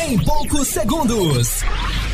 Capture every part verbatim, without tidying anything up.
em poucos segundos.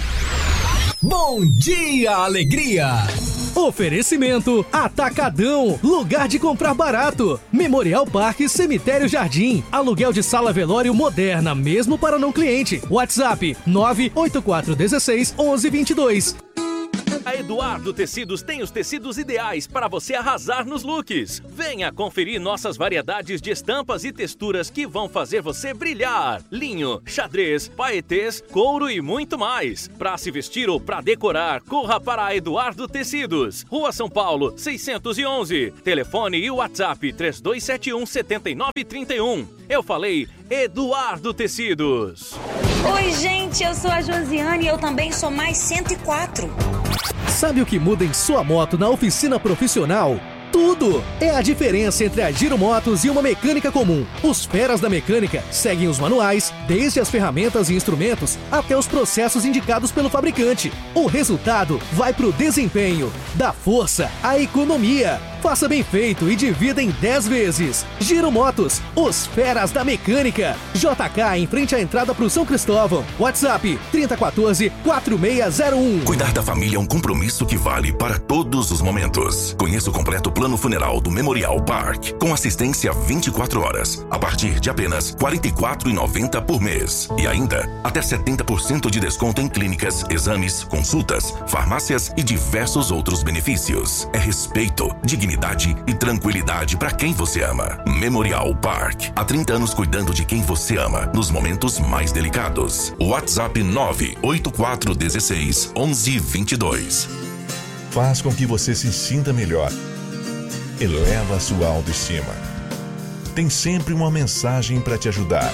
Bom dia, alegria! Oferecimento Atacadão, lugar de comprar barato. Memorial Parque Cemitério Jardim, aluguel de sala velório moderna, mesmo para não cliente. WhatsApp nove oito quatro um seis um um dois dois. A Eduardo Tecidos tem os tecidos ideais para você arrasar nos looks. Venha conferir nossas variedades de estampas e texturas que vão fazer você brilhar. Linho, xadrez, paetês, couro e muito mais. Para se vestir ou para decorar, corra para a Eduardo Tecidos. Rua São Paulo, seiscentos e onze. Telefone e WhatsApp três dois sete um sete nove três um. Eu falei Eduardo Tecidos. Oi, gente, eu sou a Josiane e eu também sou mais cento e quatro. Sabe o que muda em sua moto na oficina profissional? Tudo! É a diferença entre a Giro Motos e uma mecânica comum. Os feras da mecânica seguem os manuais, desde as ferramentas e instrumentos até os processos indicados pelo fabricante. O resultado vai pro desempenho, dá força, a economia. Faça bem feito e divida em dez vezes. Giro Motos, os feras da mecânica. J K em frente à entrada pro São Cristóvão. WhatsApp trinta e quatro, quatro seis zero um. Cuidar da família é um compromisso que vale para todos os momentos. Conheça o completo plano funeral do Memorial Park, com assistência vinte e quatro horas, a partir de apenas quarenta e quatro reais e noventa centavos por mês. E ainda, até setenta por cento de desconto em clínicas, exames, consultas, farmácias e diversos outros benefícios. É respeito, dignidade e tranquilidade para quem você ama. Memorial Park, há trinta anos cuidando de quem você ama, nos momentos mais delicados. WhatsApp nove oito quatro um seis um um dois dois. Faz com que você se sinta melhor. Eleva a sua autoestima. Tem sempre uma mensagem para te ajudar.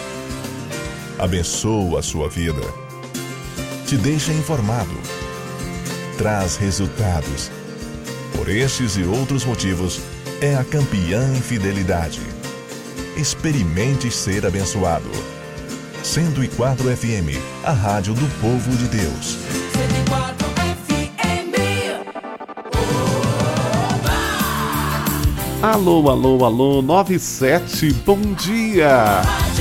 Abençoa a sua vida. Te deixa informado. Traz resultados. Por estes e outros motivos, é a campeã em fidelidade. Experimente ser abençoado. cento e quatro F M, a rádio do povo de Deus. cento e quatro F M. Alô, alô, alô, noventa e sete, bom dia.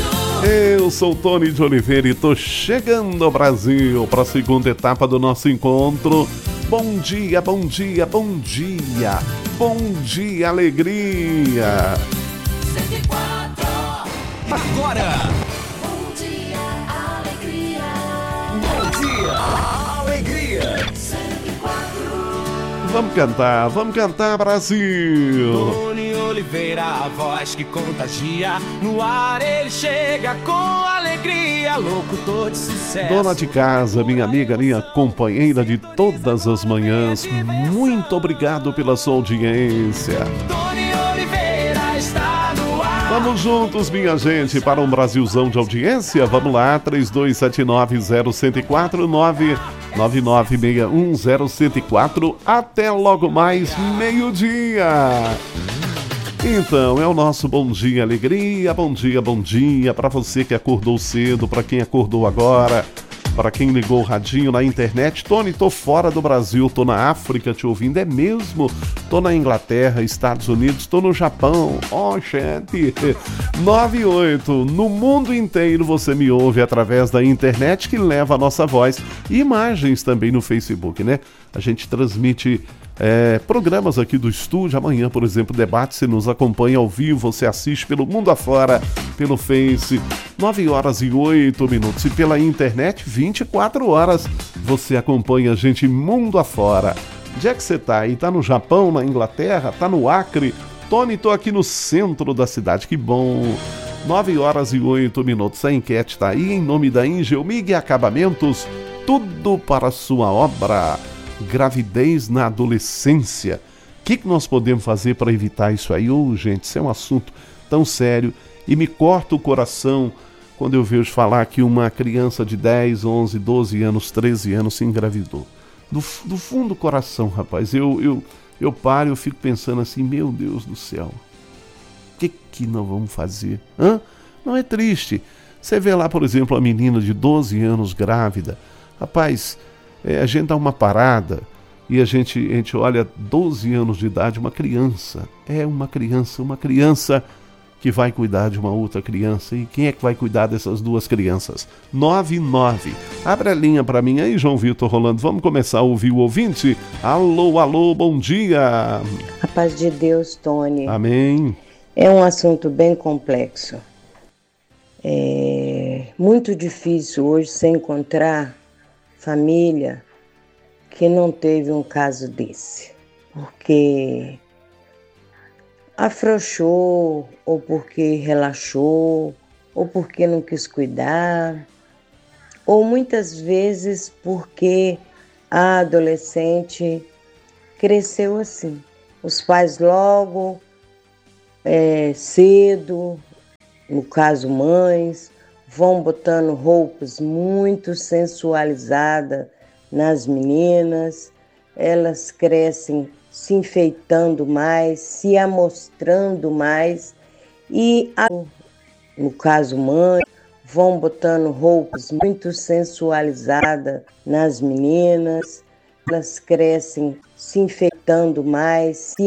Eu sou Tony de Oliveira e tô chegando ao Brasil para a segunda etapa do nosso encontro. Bom dia, bom dia, bom dia, bom dia, alegria. cento e quatro. Agora! Bom dia, alegria. Bom dia, alegria! cento e quatro. Vamos cantar, vamos cantar, Brasil. Tony Oliveira, a voz que contagia. No ar ele chega com alegria, locutor de sucesso. Dona de casa, minha amiga, minha companheira de todas as manhãs, muito obrigado pela sua audiência. Tony Oliveira está no ar. Vamos juntos, minha gente, para um Brasilzão de audiência. Vamos lá, três dois sete nove zero um quatro nove nove nove seis um zero um quatro. Até logo mais, meio-dia. Então, é o nosso Bom Dia Alegria, bom dia, bom dia para você que acordou cedo, para quem acordou agora, para quem ligou o radinho na internet. Tony, tô fora do Brasil, tô na África te ouvindo, é mesmo? Tô na Inglaterra, Estados Unidos, tô no Japão, ó, oh, gente, nove oito, no mundo inteiro você me ouve através da internet que leva a nossa voz e imagens também no Facebook, né? A gente transmite É, programas aqui do estúdio. Amanhã, por exemplo, debate, você nos acompanha ao vivo, você assiste pelo mundo afora, pelo Face, nove horas e oito minutos, e pela internet, vinte e quatro horas, você acompanha a gente mundo afora. Onde é que você tá aí? Tá no Japão, na Inglaterra, tá no Acre? Tony, tô aqui no centro da cidade, que bom. nove horas e oito minutos, a enquete tá aí, em nome da Ingelmig Acabamentos, tudo para a sua obra. Gravidez na adolescência. O que, que nós podemos fazer para evitar isso aí? Ô, gente, isso é um assunto tão sério e me corta o coração quando eu vejo falar que uma criança de dez, onze, doze anos, treze anos se engravidou. Do, do fundo do coração, rapaz, eu, eu, eu paro e eu fico pensando assim, meu Deus do céu, o que, que nós vamos fazer? Hã? Não é triste? Você vê lá, por exemplo, a menina de doze anos grávida. Rapaz, É, a gente dá uma parada e a gente, a gente olha doze anos de idade, uma criança, é uma criança, uma criança que vai cuidar de uma outra criança. E quem é que vai cuidar dessas duas crianças? nove nove. Abre a linha para mim aí, João Vitor Rolando. Vamos começar a ouvir o ouvinte. Alô, alô, bom dia. A paz de Deus, Tony. Amém. É um assunto bem complexo. É muito difícil hoje você encontrar família que não teve um caso desse. Porque afrouxou, ou porque relaxou, ou porque não quis cuidar, ou muitas vezes porque a adolescente cresceu assim. Os pais logo, é, cedo, no caso mães, vão botando roupas muito sensualizadas nas meninas, elas crescem se enfeitando mais, se amostrando mais e, no caso mãe, vão botando roupas muito sensualizadas nas meninas, elas crescem se enfeitando mais, se